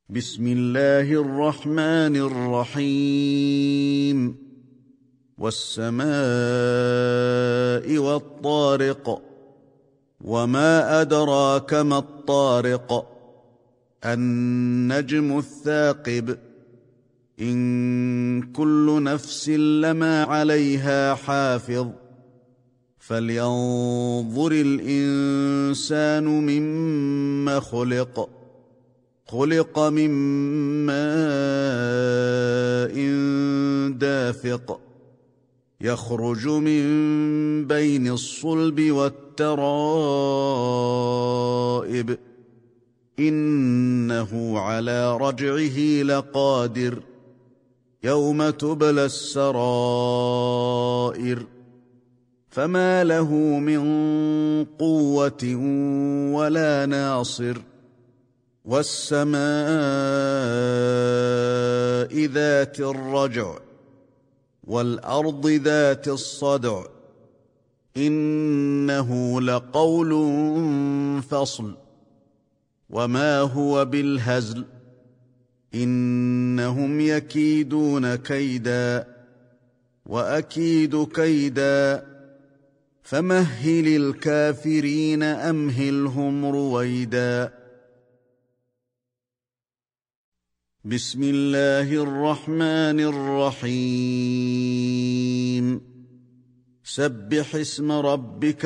بسم الله الرحمن الرحيم والسماء والطارق وما أدراك ما الطارق النجم الثاقب إن كل نفس لما عليها حافظ فلينظر الإنسان مما خلق من ماء دافق يخرج من بين الصلب والترائب إنه على رجعه لقادر يوم تبلى السرائر فما له من قوة ولا ناصر والسماء ذات الرجع والأرض ذات الصدع إنه لقول فصل وما هو بالهزل إنهم يكيدون كيدا وأكيد كيدا فمهل الكافرين أمهلهم رويدا بسم الله الرحمن الرحيم سبح اسم ربك